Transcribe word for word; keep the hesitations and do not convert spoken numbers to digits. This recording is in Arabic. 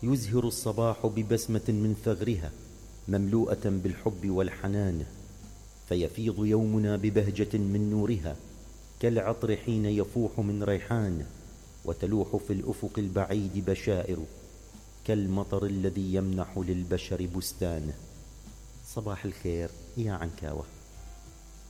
يزهر الصباح ببسمة من ثغرها مملوءة بالحب والحنان، فيفيض يومنا ببهجة من نورها كالعطر حين يفوح من ريحان، وتلوح في الأفق البعيد بشائر كالمطر الذي يمنح للبشر بستان. صباح الخير يا عنكاوة.